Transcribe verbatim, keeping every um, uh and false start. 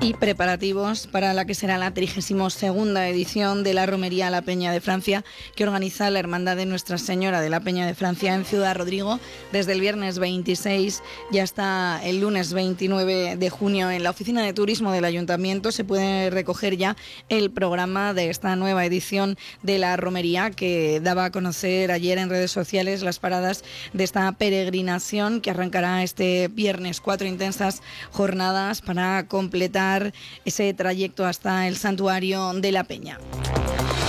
Y preparativos para la que será la trigésima segunda edición de la Romería La Peña de Francia, que organiza la Hermandad de Nuestra Señora de la Peña de Francia en Ciudad Rodrigo desde el viernes veintiséis y hasta el lunes veintinueve de junio. En la Oficina de Turismo del Ayuntamiento se puede recoger ya el programa de esta nueva edición de la Romería, que daba a conocer ayer en redes sociales las paradas de esta peregrinación que arrancará este viernes. Cuatro intensas jornadas para completar ese trayecto hasta el santuario de la Peña.